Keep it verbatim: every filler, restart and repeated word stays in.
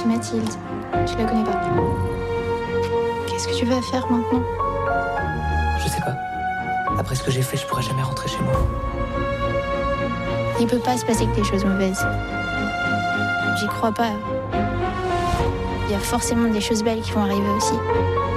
C'est Mathilde. Tu la connais pas. Qu'est-ce que tu vas faire maintenant? Je sais pas. Après ce que j'ai fait, je pourrais jamais rentrer chez moi. Il peut pas se passer que des choses mauvaises. J'y crois pas. Il y a forcément des choses belles qui vont arriver aussi.